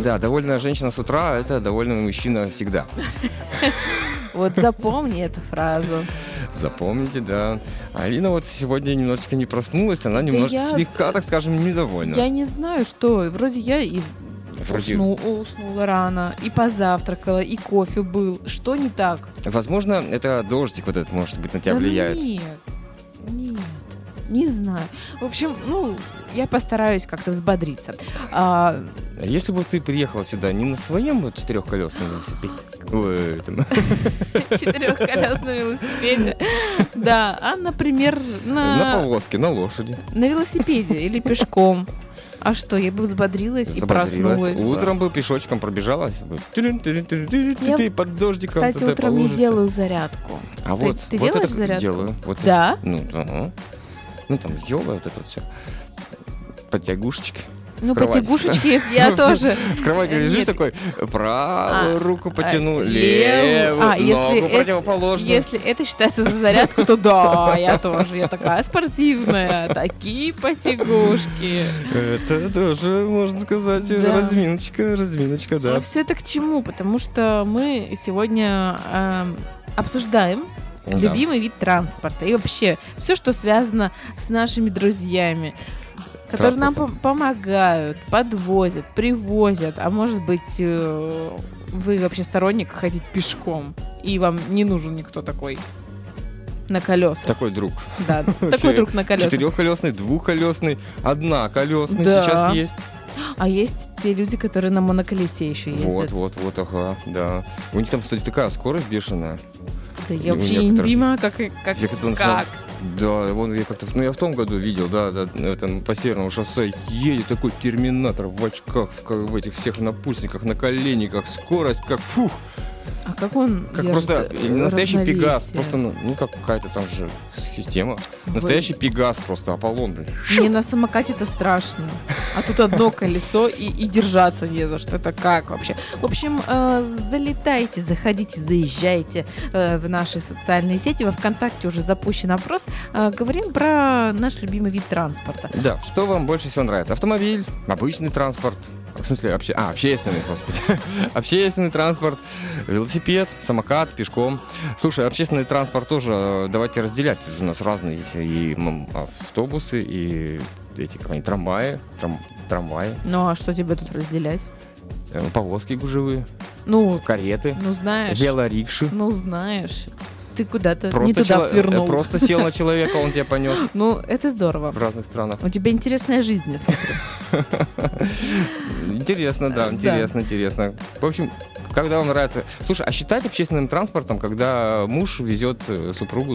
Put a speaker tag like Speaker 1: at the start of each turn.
Speaker 1: Да, довольная женщина с утра – это довольный мужчина всегда.
Speaker 2: Вот запомни эту фразу.
Speaker 1: Запомните, да. Алина вот сегодня немножечко не проснулась, она немножко слегка, так скажем, недовольна.
Speaker 2: Я не знаю, что. Вроде я и
Speaker 1: Вроде...
Speaker 2: уснула рано, и позавтракала, и кофе был. Что не так?
Speaker 1: Возможно, это дождик вот этот, может быть, на тебя влияет.
Speaker 2: Нет, не знаю. В общем, я постараюсь как-то взбодриться.
Speaker 1: Если бы ты приехала сюда не на своем вот четырехколесном велосипеде,
Speaker 2: Четырехколесном велосипеде, да, а, например,
Speaker 1: на повозке, на лошади.
Speaker 2: На велосипеде или пешком. А что, я бы взбодрилась и проснулась.
Speaker 1: Утром бы пешочком пробежалась. Ты под дождиком.
Speaker 2: Кстати, утром не делаю зарядку.
Speaker 1: А вот
Speaker 2: ты делаешь
Speaker 1: это
Speaker 2: зарядку?
Speaker 1: Делаю.
Speaker 2: Да?
Speaker 1: Ну, там йога, вот это вот все. Подтягушечки.
Speaker 2: потягушечки я тоже.
Speaker 1: В кровати лежишь такой, правую руку потянул, левую, ногу противоположную.
Speaker 2: Если это считается за зарядку, то да, я тоже. Я такая спортивная, такие потягушки.
Speaker 1: Это тоже, можно сказать, разминочка, да.
Speaker 2: Но все это к чему? Потому что мы сегодня обсуждаем любимый вид транспорта и вообще все, что связано с нашими друзьями, которые нам помогают, подвозят, привозят. А может быть, вы вообще сторонник ходить пешком, и вам не нужен никто такой на колесах.
Speaker 1: Такой друг.
Speaker 2: Да, такой друг на колесах.
Speaker 1: Четырехколесный, двухколесный, одноколесный сейчас есть.
Speaker 2: А есть те люди, которые на моноколесе еще ездят.
Speaker 1: Вот, ага, да. У них там, кстати, такая скорость бешеная.
Speaker 2: Да я вообще не понимаю, как.
Speaker 1: Да, вон я как-то, я в том году видел, по Северному шоссе едет такой терминатор в очках, в этих всех напульсниках, наколенниках, скорость как фух.
Speaker 2: А как он
Speaker 1: как просто настоящий Пегас, просто, как какая-то там же система. Настоящий Пегас просто, Аполлон, блин.
Speaker 2: Мне на самокате это страшно. А тут одно колесо и держаться не за что. Это как вообще? В общем, залетайте, заходите, заезжайте в наши социальные сети. Во ВКонтакте уже запущен опрос. Говорим про наш любимый вид транспорта.
Speaker 1: Да, что вам больше всего нравится? Автомобиль, обычный транспорт? В смысле, общественный, господи. Общественный транспорт, велосипед, самокат, пешком. Слушай, общественный транспорт тоже давайте разделять. У нас разные есть и автобусы, и эти какие-нибудь трамваи.
Speaker 2: Ну, а что тебе тут разделять?
Speaker 1: Повозки гужевые, кареты,
Speaker 2: знаешь,
Speaker 1: велорикши.
Speaker 2: Знаешь. Ты куда-то не туда свернул.
Speaker 1: Просто сел на человека, он тебя понес.
Speaker 2: Это здорово.
Speaker 1: В разных странах.
Speaker 2: У тебя интересная жизнь, я смотрю.
Speaker 1: Интересно, да, интересно. В общем, когда вам нравится... Слушай, а считать общественным транспортом, когда муж везет супругу